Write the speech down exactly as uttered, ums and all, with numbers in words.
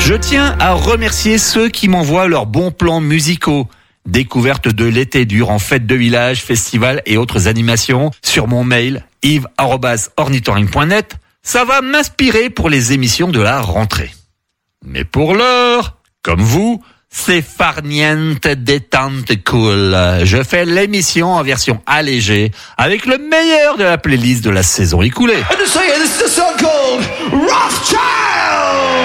Je tiens à remercier ceux qui m'envoient leurs bons plans musicaux. Découverte de l'été durant fêtes de village, festivals et autres animations sur mon mail yves arobase ornithorynque point net. Ça va m'inspirer pour les émissions de la rentrée. Mais pour l'heure, comme vous, c'est farniente détente cool. Je fais l'émission en version allégée avec le meilleur de la playlist de la saison écoulée. And to say, this is a song called Rough Child.